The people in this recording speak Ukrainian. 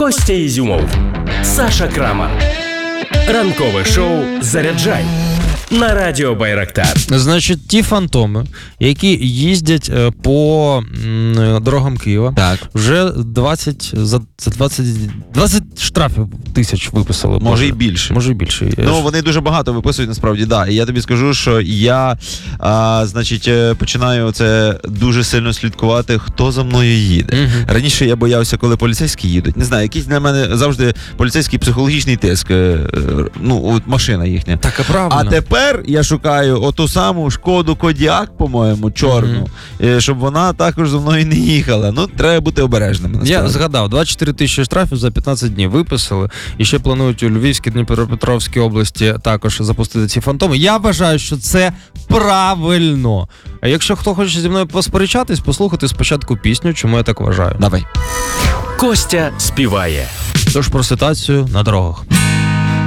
Костя Ізюмов, Саша Крамар. Ранкове шоу «Заряджай» на радіо Байрактар. Значить, ті фантоми, які їздять по дорогам Києва, так. вже 20 штрафів тисяч виписали. Може і більше. Може і більше. Ну, вони дуже багато виписують, насправді, да. І я тобі скажу, що я, починаю це дуже сильно слідкувати, хто за мною їде. Угу. Раніше я боявся, коли поліцейські їдуть. Не знаю, якийсь для мене завжди поліцейський психологічний тиск. От машина їхня. Так, а правильно. А тепер я шукаю оту саму Шкоду Кодіак, по-моєму, чорну, щоб вона також за мною не їхала. Ну, треба бути обережним. Насправді. Я згадав, 24 тисячі штрафів за 15 днів виписали. І ще планують у Львівській, Дніпропетровській області також запустити ці фантоми. Я вважаю, що це правильно. А якщо хто хоче зі мною посперечатись, послухати спочатку пісню, чому я так вважаю. Давай. Костя співає. Тож про ситуацію на дорогах.